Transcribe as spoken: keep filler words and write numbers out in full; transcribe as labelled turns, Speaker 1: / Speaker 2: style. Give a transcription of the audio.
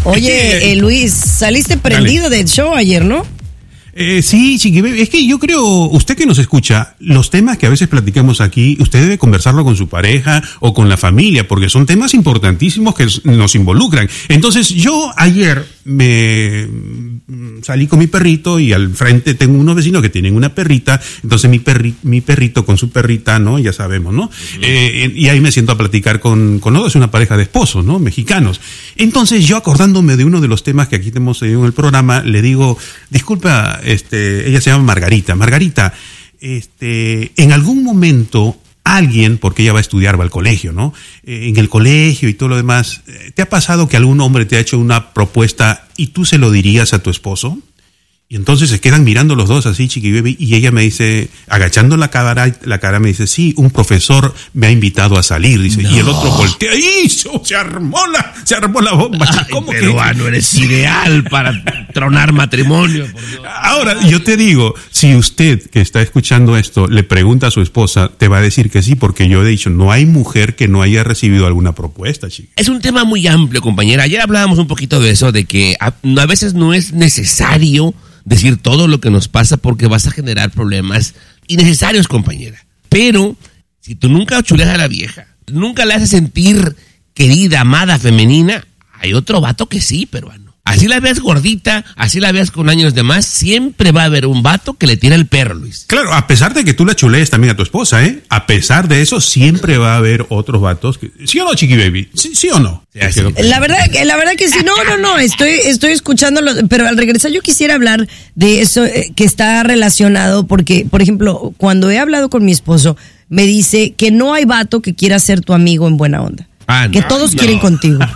Speaker 1: Oye, eh, Luis, saliste prendido Dale. del show ayer, ¿no?
Speaker 2: Eh, sí, Chiqui Baby, es que yo creo, usted que nos escucha, los temas que a veces platicamos aquí, usted debe conversarlo con su pareja o con la familia, porque son temas importantísimos que nos involucran. Entonces, yo ayer me salí con mi perrito y al frente tengo unos vecinos que tienen una perrita, entonces mi perri, mi perrito con su perrita, ¿no? Ya sabemos, ¿no? Uh-huh. Eh, y ahí me siento a platicar con, con los, es una pareja de esposos, ¿no? Mexicanos. Entonces, yo acordándome de uno de los temas que aquí tenemos en el programa, le digo, disculpa, Este, ella se llama Margarita. Margarita, este, en algún momento alguien, porque ella va a estudiar, va al colegio, ¿no? Eh, en el colegio y todo lo demás, ¿te ha pasado que algún hombre te ha hecho una propuesta y tú se lo dirías a tu esposo? Y entonces se quedan mirando los dos así, Chiqui Baby, y ella me dice, agachando la cara, la cara me dice, sí, un profesor me ha invitado a salir, dice, no. Y el otro voltea, ¡y se armó la, se armó la bomba!
Speaker 3: Ay, ¿cómo peruano, que eres ideal para tronar matrimonio? Por Dios.
Speaker 2: Ahora, yo te digo, si usted que está escuchando esto le pregunta a su esposa, te va a decir que sí, porque yo he dicho, no hay mujer que no haya recibido alguna propuesta, Chiqui.
Speaker 3: Es un tema muy amplio, compañera. Ayer hablábamos un poquito de eso, de que a, a veces no es necesario decir todo lo que nos pasa porque vas a generar problemas innecesarios, compañera. Pero si tú nunca chuleas a la vieja, nunca la haces sentir querida, amada, femenina, hay otro vato que sí, peruano. Así la veas gordita, así la veas con años de más, siempre va a haber un vato que le tira el perro, Luis.
Speaker 2: Claro, a pesar de que tú la chulees también a tu esposa, ¿eh? A pesar de eso, siempre va a haber otros vatos que... ¿Sí o no, Chiqui Baby? ¿Sí, sí o no?
Speaker 1: Sí, sí. La verdad, la verdad que sí. No, no, no. Estoy, estoy escuchándolo, pero al regresar yo quisiera hablar de eso eh, que está relacionado porque, por ejemplo, cuando he hablado con mi esposo, me dice que no hay vato que quiera ser tu amigo en buena onda. Ah, que no, todos no. quieren contigo.